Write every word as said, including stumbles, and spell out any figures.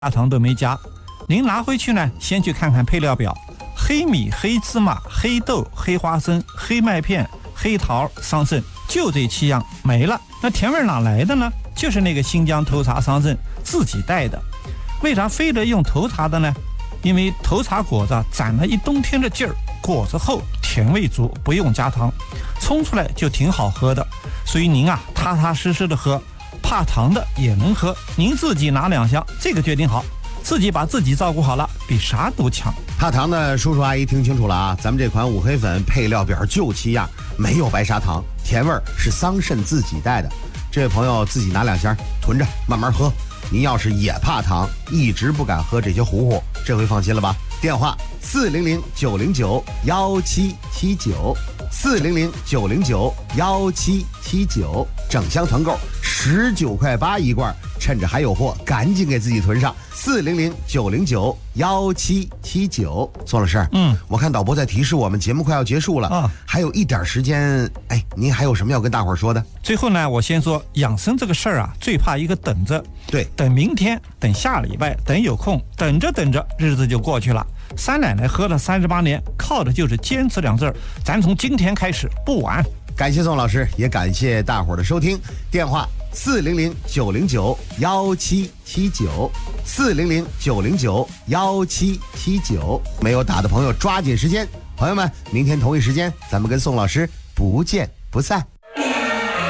砂糖都没加。您拿回去呢，先去看看配料表，黑米、黑芝麻、黑豆、黑花生、黑麦片、黑桃、桑葚，就这七样没了。那甜味哪来的呢？就是那个新疆头茶桑葚自己带的。为啥非得用头茶的呢？因为头茶果子攒了一冬天的劲儿，果子厚，甜味足，不用加糖，冲出来就挺好喝的。所以您啊，踏踏实实的喝，怕糖的也能喝。您自己拿两箱，这个决定好，自己把自己照顾好了，比啥都强。 怕糖的叔叔阿姨听清楚了啊，咱们这款五黑粉配料表就七样，没有白砂糖，甜味是桑葚自己带的。这位朋友自己拿两箱囤着慢慢喝。您要是也怕糖，一直不敢喝这些糊糊，这回放心了吧？电话四零零九零九幺七七九，四零零九零九幺七七九，整箱团购十九块八一罐，趁着还有货，赶紧给自己囤上。四零零九零九幺七七九。宋老师， 嗯， 我看导播在提示我们节目快要结束了啊， 还有一点时间，哎，您还有什么要跟大伙儿说的？ 最后呢，我先说养生这个事儿啊，最怕一个等着。 对， 等明天，等下礼拜，等有空，等着等着，日子就过去了。三奶奶喝了三十八年，靠的就是坚持两字儿。咱从今天开始，不晚。 感谢宋老师，也感谢大伙儿的收听。电话四零零九零九幺七七九，四零零九零九幺七七九。没有打的朋友抓紧时间。朋友们，明天同一时间，咱们跟宋老师不见不散。